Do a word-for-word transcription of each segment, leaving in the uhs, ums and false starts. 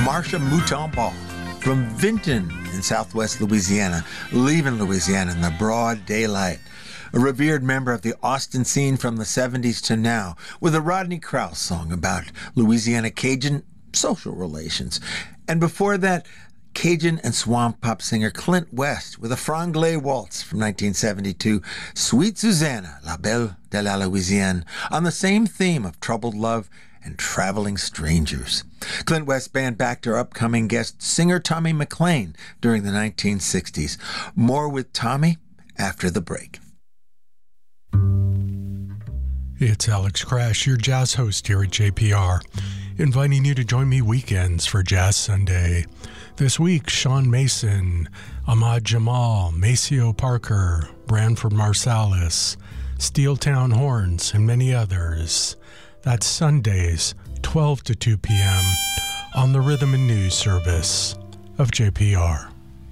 Marsha Mouton-Ball from Vinton in southwest Louisiana, leaving Louisiana in the broad daylight. A revered member of the Austin scene from the seventies to now, with a Rodney Crowell song about Louisiana Cajun social relations. And before that, Cajun and swamp pop singer Clint West with a franglais waltz from nineteen seventy-two, Sweet Susanna, La Belle de la Louisiane, on the same theme of troubled love and traveling strangers. Clint West Band backed her upcoming guest singer Tommy McLean during the nineteen sixties. More with Tommy after the break. It's Alex Crash, your jazz host here at J P R, inviting you to join me weekends for Jazz Sunday. This week, Sean Mason, Ahmad Jamal, Maceo Parker, Branford Marsalis, Steeltown Horns, and many others. That's Sundays, twelve to two p.m. on the Rhythm and News service of J P R.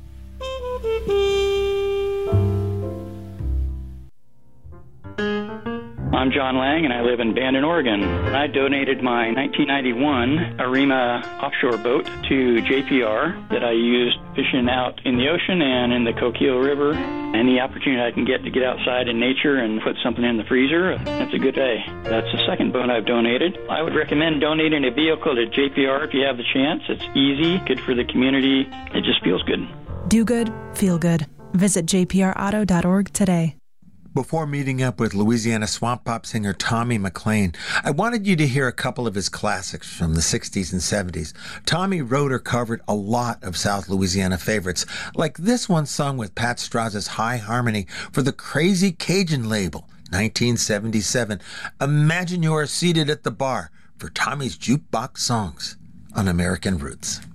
I'm John Lang, and I live in Bandon, Oregon. I donated my nineteen ninety-one Arima offshore boat to J P R that I used fishing out in the ocean and in the Coquille River. Any opportunity I can get to get outside in nature and put something in the freezer, that's a good day. That's the second boat I've donated. I would recommend donating a vehicle to J P R if you have the chance. It's easy, good for the community. It just feels good. Do good, feel good. Visit j p r auto dot org today. Before meeting up with Louisiana swamp pop singer Tommy McLean, I wanted you to hear a couple of his classics from the sixties and seventies. Tommy wrote or covered a lot of South Louisiana favorites, like this one sung with Pat Straza's High Harmony for the Crazy Cajun label, nineteen seventy-seven. Imagine you are seated at the bar for Tommy's Jukebox Songs on American Roots.